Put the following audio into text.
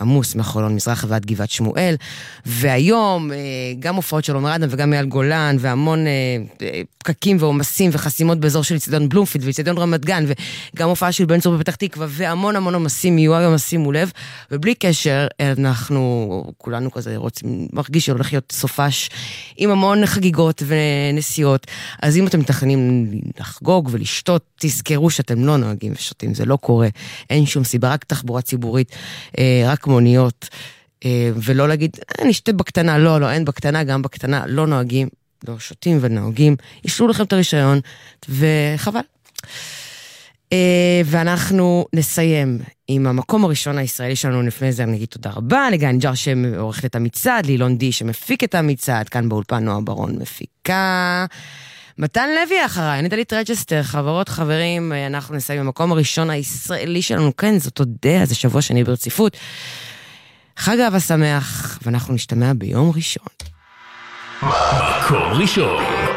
עמוס מחולון מזרח ועד גבעת שמואל, והיום גם הופעות של עומר אדם וגם אייל גולן, והמון פקקים ועומסים וחסימות באזור של אצטדיון בלומפילד ואצטדיון רמת גן, וגם הופעה של בן צור בפתח תקווה, והמון המון עומסים יהיו היום, שימו לב, ובלי קשר, אנחנו כולנו כזה רוצים, מרגיש שהולך להיות סופש עם המון חגיגות ונסיעות, אז אם אתם מתכננים לחגוג ולשתות, תזכרו שאתם לא נוהגים ושותים, זה לא קורה, אין שום סיבה, רק תחבורה ציבורית, רק מוניות, ולא להגיד, נשתה בקטנה, לא, אין בקטנה, גם בקטנה, לא נוהגים, לא שותים ונוהגים, ישלו לכם את הרישיון, וחבל. ואנחנו נסיים עם המקום הראשון הישראלי שלנו, לפני זה נגיד תודה רבה, לגיא נג'אר שעורכת את המצעד, לאילון די שמפיק את המצעד, כאן באולפן נועה ברון מפיקה, מתן לוי אחריי, אני דלית רג'סטר, חברות חברים, אנחנו נסיים עם המקום הראשון הישראלי שלנו, כן, זאת תודה, זה שבוע שני ברציפות, חג אהבה שמח, ואנחנו נשתמע ביום ראשון. מקום ראשון.